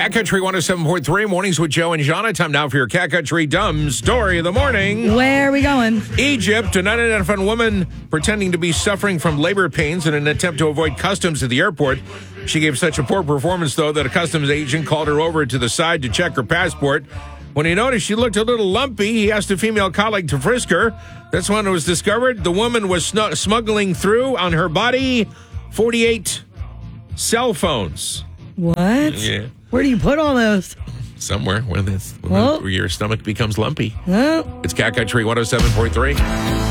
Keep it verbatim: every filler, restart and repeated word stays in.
Cat Country one oh seven point three, mornings with Joe and Jana. Time now for your Cat Country Dumb Story of the Morning. Where are we going? Egypt, an unidentified woman pretending to be suffering from labor pains in an attempt to avoid customs at the airport. She gave such a poor performance, though, that a customs agent called her over to the side to check her passport. When he noticed she looked a little lumpy, he asked a female colleague to frisk her. That's when it was discovered the woman was snu- smuggling through on her body forty-eight cell phones. What? Yeah. Where do you put all those? Somewhere where, this, Well, where your stomach becomes lumpy. No. It's Cat Country one oh seven point three.